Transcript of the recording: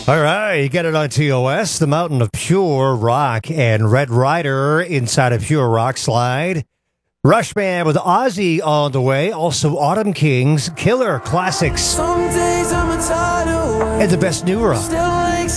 All right, you get it on TOS, the Mountain of Pure Rock, and Red Rider inside of Pure Rock Slide. Rushman with Ozzy on the way. Also, Autumn Kings, Killer Classics. Some days I'm a tidal wave. And the best new rock. Still